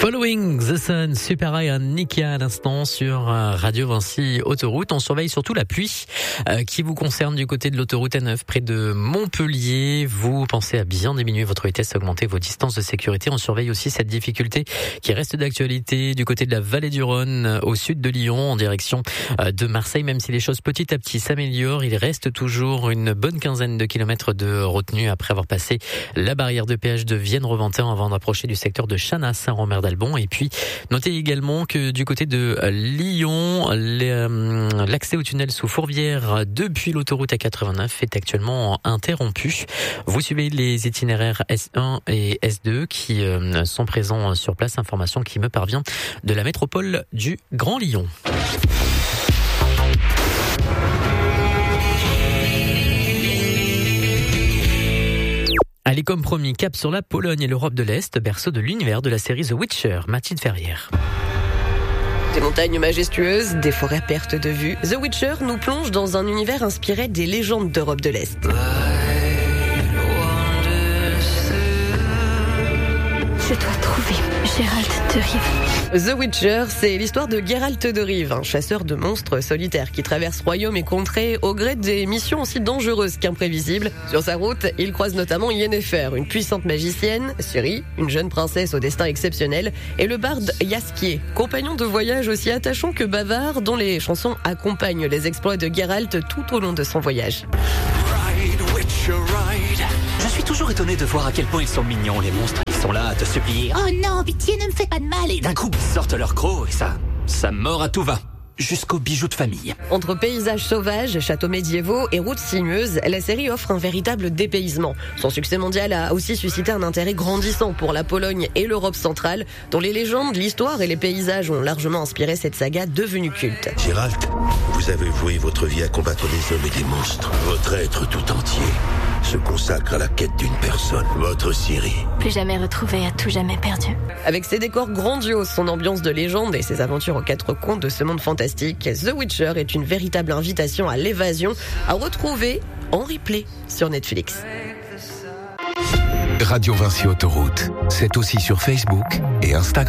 Following the Sun, Super High, Nikia à l'instant sur Radio Vinci Autoroute. On surveille surtout la pluie qui vous concerne du côté de l'autoroute A9 près de Montpellier. Vous pensez à bien diminuer votre vitesse, augmenter vos distances de sécurité. On surveille aussi cette difficulté qui reste d'actualité du côté de la vallée du Rhône au sud de Lyon en direction de Marseille. Même si les choses petit à petit s'améliorent, il reste toujours une bonne quinzaine de kilomètres de retenue après avoir passé la barrière de péage de Vienne-Reventin avant d'approcher du secteur de Chanas, Saint-Romain d'Albon. Et puis, notez également que du côté de Lyon, l'accès au tunnel sous Fourvière depuis l'autoroute A89 est actuellement interrompu. Vous suivez les itinéraires S1 et S2 qui sont présents sur place. Information qui me parvient de la métropole du Grand Lyon. Allez, comme promis, cap sur la Pologne et l'Europe de l'Est, berceau de l'univers de la série The Witcher, Mathilde Ferrière. Des montagnes majestueuses, des forêts à perte de vue. The Witcher nous plonge dans un univers inspiré des légendes d'Europe de l'Est. Je dois trouver Geralt de Rive. The Witcher, c'est l'histoire de Geralt de Rive, un chasseur de monstres solitaire qui traverse royaumes et contrées au gré des missions aussi dangereuses qu'imprévisibles. Sur sa route, il croise notamment Yennefer, une puissante magicienne, Ciri, une jeune princesse au destin exceptionnel, et le barde Jaskier, compagnon de voyage aussi attachant que bavard, dont les chansons accompagnent les exploits de Geralt tout au long de son voyage. Ride, Witcher, ride. Je suis toujours étonné de voir à quel point ils sont mignons, les monstres. Ils sont là à te supplier. Oh non, pitié, ne me fais pas de mal. Et d'un coup, ils sortent leur croc et ça mord à tout va. Jusqu'aux bijoux de famille. Entre paysages sauvages, châteaux médiévaux et routes sinueuses, la série offre un véritable dépaysement. Son succès mondial a aussi suscité un intérêt grandissant pour la Pologne et l'Europe centrale, dont les légendes, l'histoire et les paysages ont largement inspiré cette saga devenue culte. Geralt, vous avez voué votre vie à combattre des hommes et des monstres. Votre être tout entier se consacre à la quête d'une personne, votre Ciri. Plus jamais retrouvé, à tout jamais perdu. Avec ses décors grandioses, son ambiance de légende et ses aventures aux quatre coins de ce monde fantastique, The Witcher est une véritable invitation à l'évasion, à retrouver en replay sur Netflix. Radio Vinci Autoroute, c'est aussi sur Facebook et Instagram.